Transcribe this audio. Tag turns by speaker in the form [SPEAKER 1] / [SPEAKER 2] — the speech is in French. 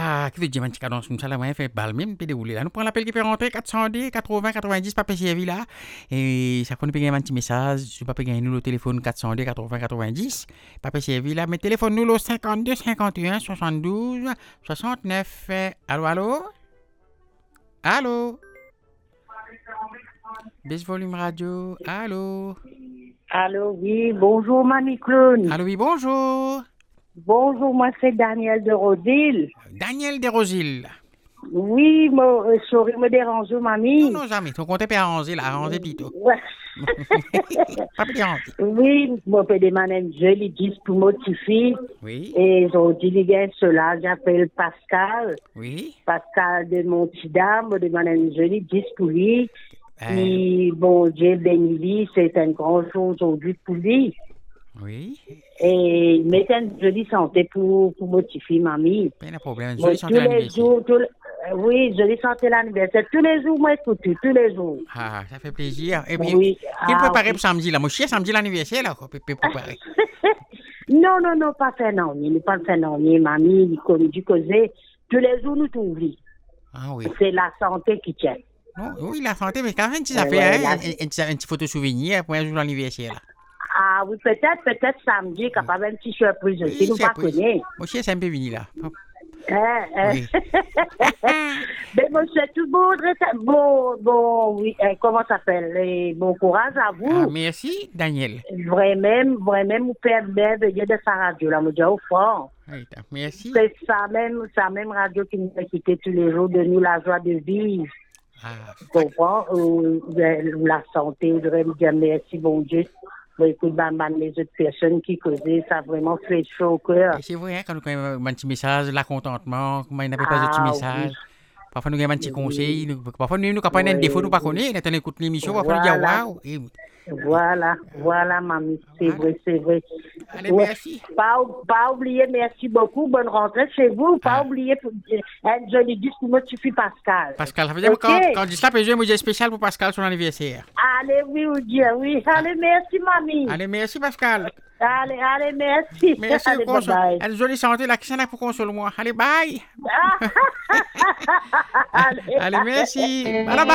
[SPEAKER 1] Ah, qui veut dire, petit cadon, ça là, fait balle même, puis dérouler là. Nous prenons l'appel qui peut rentrer 410, 80, 90, pas servi là. Et ça qu'on peut gagner un petit message, je pas gagner nous le téléphone 410, 80, 90, pas servi là. Mais téléphone nous le 52, 51, 72, 69. Allô, allô? Allô? Baisse volume radio. Allô?
[SPEAKER 2] Allô, oui, bonjour, Mamie Clown.
[SPEAKER 1] Allô, oui, bonjour.
[SPEAKER 2] Bonjour, moi, c'est Daniel de Rodil.
[SPEAKER 1] Daniel Desrosiles.
[SPEAKER 2] Oui, sorry, me dérange, mamie.
[SPEAKER 1] Non, jamais. Ton compte est pas arrangé, là, arrangé plutôt.
[SPEAKER 2] Ouais.
[SPEAKER 1] Pas déranger.
[SPEAKER 2] Oui, moi, je des managers, ils disent pour motiver.
[SPEAKER 1] Oui.
[SPEAKER 2] Et ils ont dit, les gars, cela, j'appelle Pascal.
[SPEAKER 1] Oui.
[SPEAKER 2] Pascal de Montidam, des managers, ils disent pour lui. Et bon, Dieu béni lui, c'est un grand jour aujourd'hui pour lui.
[SPEAKER 1] Oui.
[SPEAKER 2] Et mettez une jolie santé pour motiver mamie.
[SPEAKER 1] Pas de problème.
[SPEAKER 2] Bon,
[SPEAKER 1] Jolie santé l'anniversaire.
[SPEAKER 2] Oui, jolie santé l'anniversaire. Tous les jours, moi, écoute, tous les jours.
[SPEAKER 1] Ah, ça fait plaisir. Et puis,
[SPEAKER 2] Oui.
[SPEAKER 1] qui préparer pour samedi là? Mon chien, samedi l'anniversaire là, quoi. Peut préparer.
[SPEAKER 2] Non, pas faire non. Nous pas faire non. Mamie, nous connaissons du causer. Tous les jours, nous t'oublions.
[SPEAKER 1] Ah oui.
[SPEAKER 2] C'est la santé qui tient.
[SPEAKER 1] Non, oui, la santé, mais quand même, ça fait un petit photo souvenir pour un jour l'anniversaire là.
[SPEAKER 2] Ah oui, peut-être samedi, capable un petit surprise aussi,
[SPEAKER 1] Oui,
[SPEAKER 2] nous pas
[SPEAKER 1] surprise.
[SPEAKER 2] connaître.
[SPEAKER 1] Mon chien, c'est un peu venu là.
[SPEAKER 2] Oui. Mais monsieur, tout bon, oui, comment ça s'appelle? Bon courage à vous.
[SPEAKER 1] Ah, merci, Daniel.
[SPEAKER 2] Vraiment, vous faites merveilleux de sa radio, là, me dit au fort.
[SPEAKER 1] Oui, merci.
[SPEAKER 2] C'est sa même radio qui nous fait quitter tous les jours, de nous la joie de vivre.
[SPEAKER 1] Ah,
[SPEAKER 2] Comprends? La santé, je voudrais me dire merci, bon Dieu. Bon, écoute, les autres personnes qui causaient, ça a vraiment fait chaud au cœur.
[SPEAKER 1] c'est vrai, quand nous avons un petit message, la contentement, comment il n'avait pas de petit message.
[SPEAKER 2] Oui.
[SPEAKER 1] Parfois, nous avons un petit conseil. Parfois, nous avons un défaut, nous ne connaissons pas. Nous écoutons l'émission, parfois, nous disons waouh.
[SPEAKER 2] Voilà, mamie, c'est vrai.
[SPEAKER 1] Allez, merci.
[SPEAKER 2] Pas oublier, merci beaucoup, bonne rentrée chez vous. Pas oublier, un joli disque pour motiver Pascal.
[SPEAKER 1] Pascal, ça veut dire quand je dis ça, je vais dire spécial pour Pascal sur l'anniversaire.
[SPEAKER 2] Allez, oui. Allez, merci, mamie.
[SPEAKER 1] Allez, merci, Pascal.
[SPEAKER 2] Allez, merci.
[SPEAKER 1] Merci,
[SPEAKER 2] allez, bye.
[SPEAKER 1] Allez, jolie santé, là, qui s'en a pour console moi. Allez, bye. Allez, merci. Bye, bye.